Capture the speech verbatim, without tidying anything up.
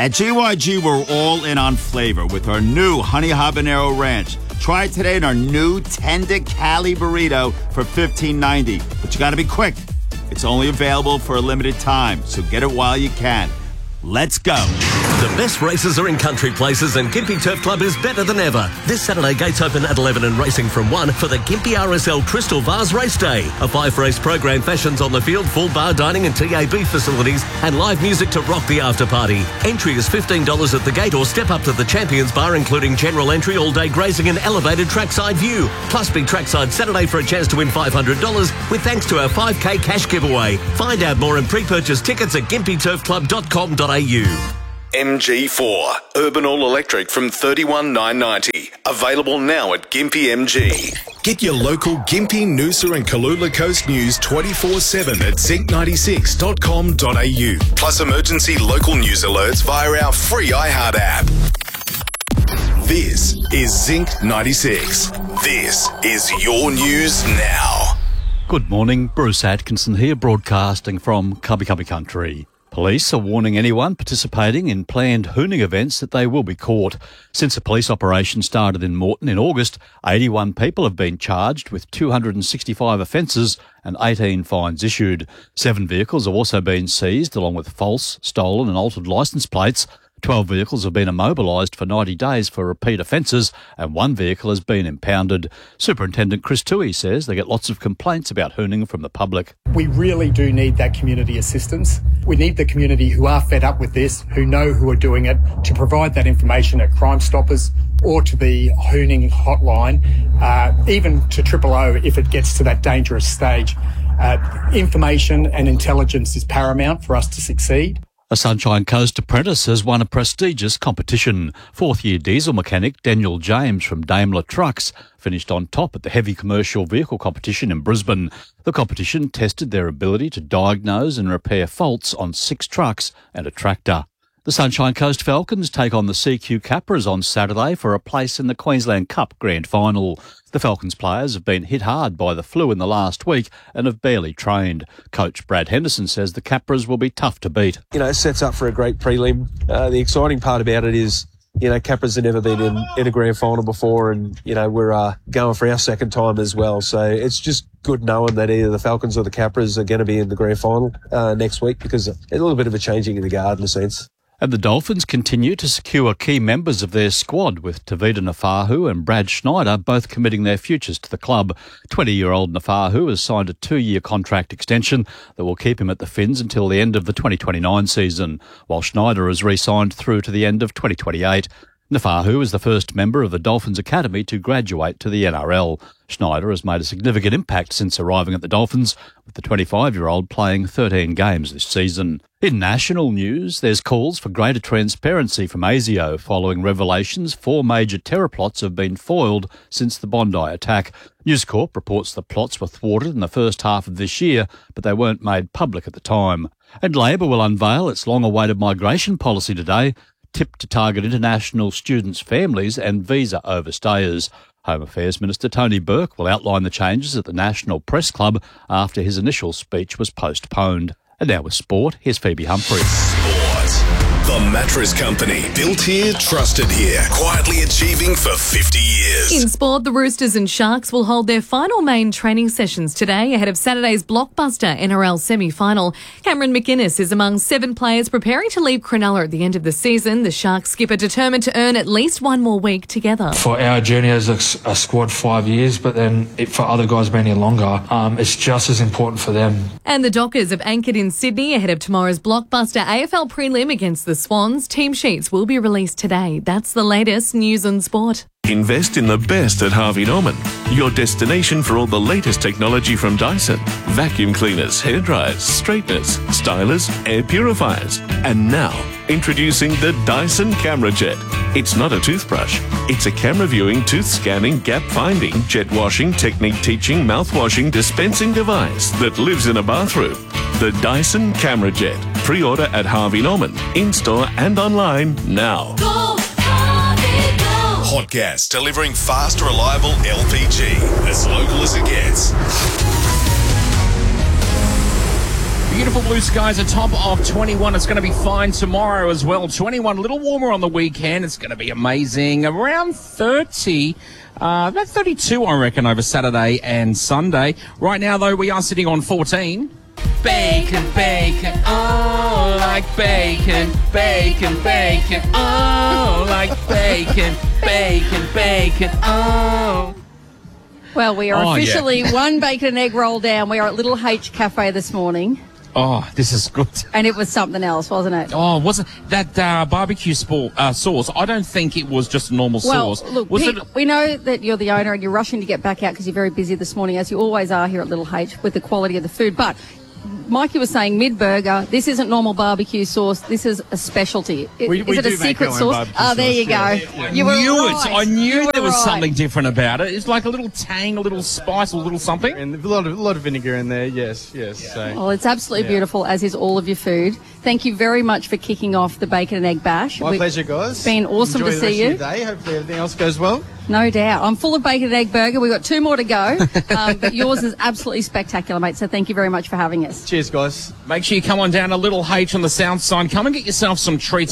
At G Y G, we're all in on flavor with our new Honey Habanero Ranch. Try it today in our new Tender Cali Burrito for fifteen ninety. But you gotta be quick. It's only available for a limited time, so get it while you can. Let's go. The best races are in country places, and Gympie Turf Club is better than ever. This Saturday, gates open at eleven and racing from one for the Gympie R S L Crystal Vase Race Day. A five-race program, fashions on the field, full bar dining and T A B facilities, and live music to rock the after-party. Entry is fifteen dollars at the gate or step up to the Champions Bar, including general entry, all-day grazing and elevated trackside view. Plus, big trackside Saturday for a chance to win five hundred dollars with thanks to our five K cash giveaway. Find out more and pre-purchase tickets at gympie turf club dot com dot a u. M G four, Urban All Electric from thirty-one nine ninety. Available now at Gympie M G. Get your local Gympie, Noosa and Kalula Coast news twenty-four seven at zinc ninety-six dot com dot a u. Plus emergency local news alerts via our free iHeart app. This is Zinc ninety-six. This is your news now. Good morning, Bruce Atkinson here, broadcasting from Cubby Cubby Country. Police are warning anyone participating in planned hooning events that they will be caught. Since a police operation started in Moreton in August, eighty-one people have been charged with two hundred sixty-five offences and eighteen fines issued. Seven vehicles have also been seized, along with false, stolen and altered licence plates. Twelve vehicles have been immobilised for ninety days for repeat offences, and one vehicle has been impounded. Superintendent Chris Toohey says they get lots of complaints about hooning from the public. We really do need that community assistance. We need the community who are fed up with this, who know who are doing it, to provide that information at Crime Stoppers or to the hooning hotline, uh, even to Triple O if it gets to that dangerous stage. Uh, information and intelligence is paramount for us to succeed. A Sunshine Coast apprentice has won a prestigious competition. Fourth-year diesel mechanic Daniel James from Daimler Trucks finished on top at the heavy commercial vehicle competition in Brisbane. The competition tested their ability to diagnose and repair faults on six trucks and a tractor. The Sunshine Coast Falcons take on the C Q Capras on Saturday for a place in the Queensland Cup Grand Final. The Falcons players have been hit hard by the flu in the last week and have barely trained. Coach Brad Henderson says the Capras will be tough to beat. You know, it sets up for a great prelim. Uh, the exciting part about it is, you know, Capras have never been in, in a grand final before, and, you know, we're uh, going for our second time as well. So it's just good knowing that either the Falcons or the Capras are going to be in the grand final uh, next week, because it's a little bit of a changing of the guard in a sense. And the Dolphins continue to secure key members of their squad, with Tavita Nafahu and Brad Schneider both committing their futures to the club. twenty-year-old Nafahu has signed a two-year contract extension that will keep him at the Finns until the end of the twenty twenty-nine season, while Schneider has re-signed through to the end of twenty twenty-eight. Nafahu is the first member of the Dolphins Academy to graduate to the N R L. Schneider has made a significant impact since arriving at the Dolphins, with the twenty-five-year-old playing thirteen games this season. In national news, there's calls for greater transparency from ASIO following revelations four major terror plots have been foiled since the Bondi attack. News Corp reports the plots were thwarted in the first half of this year, but they weren't made public at the time. And Labor will unveil its long-awaited migration policy today, tipped to target international students' families and visa overstayers. Home Affairs Minister Tony Burke will outline the changes at the National Press Club after his initial speech was postponed. And now with sport, here's Phoebe Humphrey. Sport. The Mattress Company. Built here, trusted here. Quietly achieving for fifty years. In sport, the Roosters and Sharks will hold their final main training sessions today ahead of Saturday's blockbuster N R L semi-final. Cameron McInnes is among seven players preparing to leave Cronulla at the end of the season. The Sharks skipper determined to earn at least one more week together. For our journey as a, a squad, five years, but then it, for other guys being here longer, um, it's just as important for them. And the Dockers have anchored in Sydney ahead of tomorrow's blockbuster A F L prelim against the Swans. Team sheets will be released today. That's the latest news on sport. Invest in the best at Harvey Norman, your destination for all the latest technology from Dyson. Vacuum cleaners, hairdryers, straighteners, stylers, air purifiers. And now, introducing the Dyson Camera Jet. It's not a toothbrush. It's a camera viewing, tooth scanning, gap finding, jet washing, technique teaching, mouth washing, dispensing device that lives in a bathroom. The Dyson Camera Jet. Pre-order at Harvey Norman, in-store and online now. Go, Harvey, go. Hot gas, delivering fast, reliable L P G. As local as it gets. Beautiful blue skies, a top of twenty-one. It's going to be fine tomorrow as well. twenty-one, a little warmer on the weekend. It's going to be amazing. Around thirty, uh, about thirty-two, I reckon, over Saturday and Sunday. Right now, though, we are sitting on fourteen. Bacon, bacon, oh, like bacon, bacon, bacon, oh, like bacon, bacon, bacon, oh. Well, we are Oh, officially yeah. one bacon and egg roll down. We are at Little H Cafe this morning, Oh, this is good. and it was something else, wasn't it? Oh, wasn't that uh, barbecue sport, uh, sauce? I don't think it was just a normal Well, sauce. look, was Pete, it? we know that you're the owner and you're rushing to get back out because you're very busy this morning, as you always are here at Little H with the quality of the food. But Mikey was saying mid-burger, this isn't normal barbecue sauce, this is a specialty. I- We- is we it a do make secret our own sauce? barbecue Oh, there sauce, you go. yeah. You were I knew right. it. I knew You there were was right. something different about it. It's like a little tang, a little spice, a little something. And a lot of a lot of vinegar in there. Yes, yes. So. Well, it's absolutely Yeah. beautiful, as is all of your food. Thank you very much for kicking off the bacon and egg bash. My We- pleasure, guys. It's been awesome Enjoy to the see rest you. Of your day. Hopefully everything else goes well. No doubt. I'm full of bacon and egg burger. We've got two more to go. um, but yours is absolutely spectacular, mate. So thank you very much for having us. Cheers, guys. Make sure you come on down to Little H on the south side. Come and get yourself some treats.